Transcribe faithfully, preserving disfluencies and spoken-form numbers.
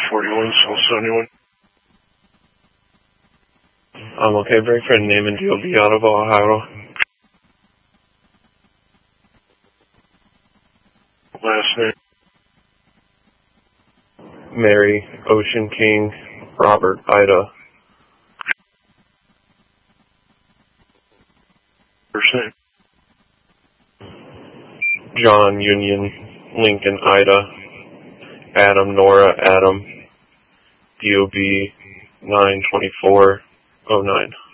forty-one, South seventy-one. Um, okay, break for name and D O B out of Ohio. Last name. Mary, Ocean King, Robert, Ida. First name. John, Union, Lincoln, Ida. Adam, Nora, Adam. D O B nine twenty-four oh nine.